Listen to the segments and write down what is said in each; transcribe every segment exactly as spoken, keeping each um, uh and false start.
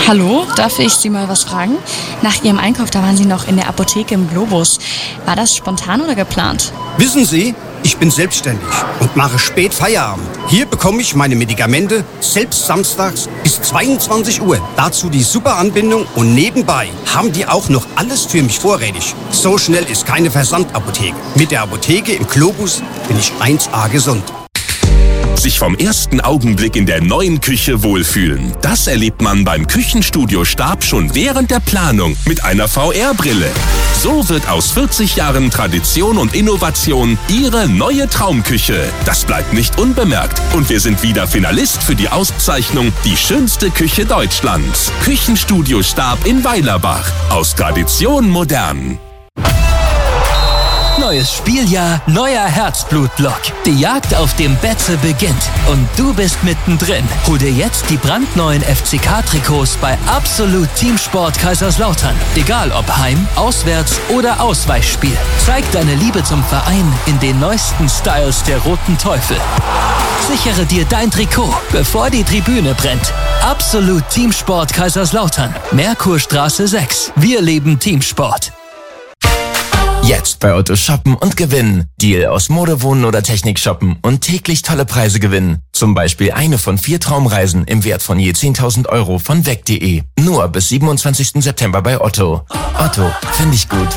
Hallo, darf ich Sie mal was fragen? Nach Ihrem Einkauf, da waren Sie noch in der Apotheke im Globus. War das spontan oder geplant? Wissen Sie, ich bin selbstständig und mache spät Feierabend. Hier bekomme ich meine Medikamente selbst samstags bis zweiundzwanzig Uhr. Dazu die super Anbindung und nebenbei haben die auch noch alles für mich vorrätig. So schnell ist keine Versandapotheke. Mit der Apotheke im Globus bin ich eins A gesund. Sich vom ersten Augenblick in der neuen Küche wohlfühlen. Das erlebt man beim Küchenstudio Stab schon während der Planung mit einer V R-Brille. So wird aus vierzig Jahren Tradition und Innovation Ihre neue Traumküche. Das bleibt nicht unbemerkt. Und wir sind wieder Finalist für die Auszeichnung Die schönste Küche Deutschlands. Küchenstudio Stab in Weilerbach. Aus Tradition modern. Neues Spieljahr, neuer Herzblutblock. Die Jagd auf dem Betze beginnt und du bist mittendrin. Hol dir jetzt die brandneuen F C K-Trikots bei Absolut Teamsport Kaiserslautern. Egal ob Heim-, Auswärts- oder Ausweichspiel. Zeig deine Liebe zum Verein in den neuesten Styles der Roten Teufel. Sichere dir dein Trikot, bevor die Tribüne brennt. Absolut Teamsport Kaiserslautern. Merkurstraße sechs. Wir leben Teamsport. Jetzt bei Otto shoppen und gewinnen. Deal aus Mode, Wohnen oder Technik shoppen und täglich tolle Preise gewinnen. Zum Beispiel eine von vier Traumreisen im Wert von je zehntausend Euro von weg punkt de. Nur bis siebenundzwanzigsten September bei Otto. Otto, finde ich gut.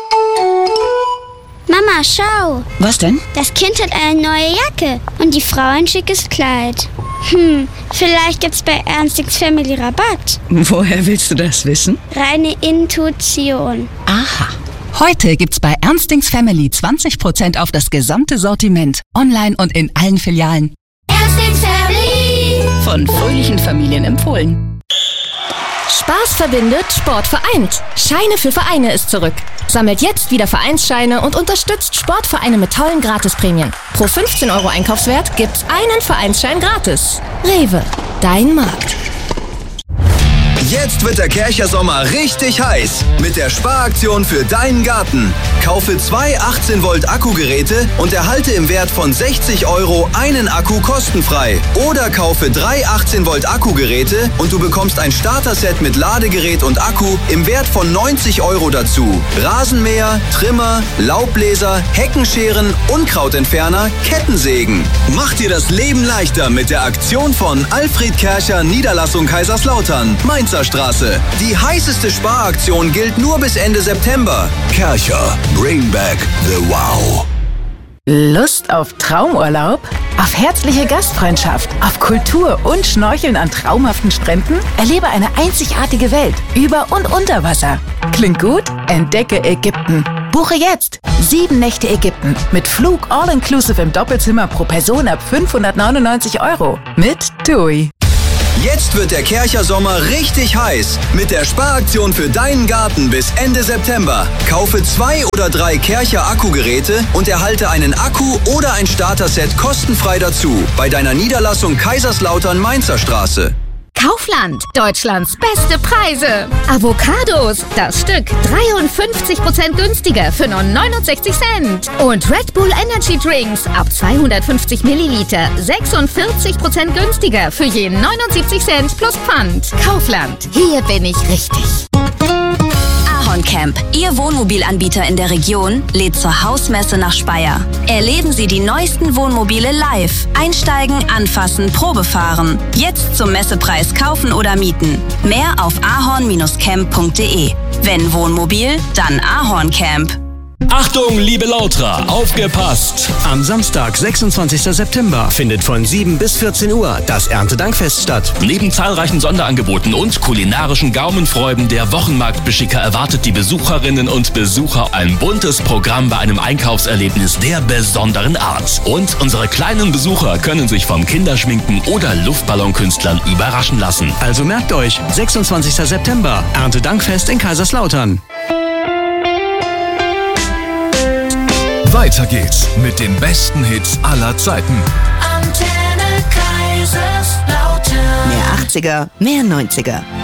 Mama, schau. Was denn? Das Kind hat eine neue Jacke und die Frau ein schickes Kleid. Hm, vielleicht gibt's bei Ernstings Family Rabatt. Woher willst du das wissen? Reine Intuition. Aha. Heute gibt's bei Ernstings Family zwanzig Prozent auf das gesamte Sortiment. Online und in allen Filialen. Ernstings Family. Von fröhlichen Familien empfohlen. Spaß verbindet, Sport vereint. Scheine für Vereine ist zurück. Sammelt jetzt wieder Vereinsscheine und unterstützt Sportvereine mit tollen Gratisprämien. Pro fünfzehn Euro Einkaufswert gibt's einen Vereinsschein gratis. Rewe, dein Markt. Jetzt wird der Kärcher Sommer richtig heiß mit der Sparaktion für deinen Garten. Kaufe zwei achtzehn Volt Akkugeräte und erhalte im Wert von sechzig Euro einen Akku kostenfrei. Oder kaufe drei achtzehn Volt Akkugeräte und du bekommst ein Starter-Set mit Ladegerät und Akku im Wert von neunzig Euro dazu. Rasenmäher, Trimmer, Laubbläser, Heckenscheren, Unkrautentferner, Kettensägen. Mach dir das Leben leichter mit der Aktion von Alfred Kärcher Niederlassung Kaiserslautern, Mainzer Straße. Die heißeste Sparaktion gilt nur bis Ende September. Kärcher, bring back the wow. Lust auf Traumurlaub? Auf herzliche Gastfreundschaft? Auf Kultur und Schnorcheln an traumhaften Stränden? Erlebe eine einzigartige Welt über und unter Wasser. Klingt gut? Entdecke Ägypten. Buche jetzt sieben Nächte Ägypten mit Flug all-inclusive im Doppelzimmer pro Person ab fünfhundertneunundneunzig Euro mit TUI. Jetzt wird der Kärcher Sommer richtig heiß mit der Sparaktion für deinen Garten bis Ende September. Kaufe zwei oder drei Kärcher Akkugeräte und erhalte einen Akku oder ein Starter-Set kostenfrei dazu bei deiner Niederlassung Kaiserslautern Mainzer Straße. Kaufland, Deutschlands beste Preise. Avocados, das Stück dreiundfünfzig Prozent günstiger für nur neunundsechzig Cent. Und Red Bull Energy Drinks ab zweihundertfünfzig Milliliter sechsundvierzig Prozent günstiger für je neunundsiebzig Cent plus Pfand. Kaufland, hier bin ich richtig. Ahorncamp, Ihr Wohnmobilanbieter in der Region, lädt zur Hausmesse nach Speyer. Erleben Sie die neuesten Wohnmobile live. Einsteigen, anfassen, Probe fahren. Jetzt zum Messepreis kaufen oder mieten. Mehr auf ahorn Bindestrich camp punkt de. Wenn Wohnmobil, dann Ahorncamp. Achtung, liebe Lautra, aufgepasst! Am Samstag, sechsundzwanzigsten September, findet von sieben bis vierzehn Uhr das Erntedankfest statt. Neben zahlreichen Sonderangeboten und kulinarischen Gaumenfreuden der Wochenmarktbeschicker erwartet die Besucherinnen und Besucher ein buntes Programm bei einem Einkaufserlebnis der besonderen Art. Und unsere kleinen Besucher können sich vom Kinderschminken oder Luftballonkünstlern überraschen lassen. Also merkt euch, sechsundzwanzigsten September, Erntedankfest in Kaiserslautern. Weiter geht's mit den besten Hits aller Zeiten. Antenne Kaiserslautern. Mehr achtziger, mehr neunziger.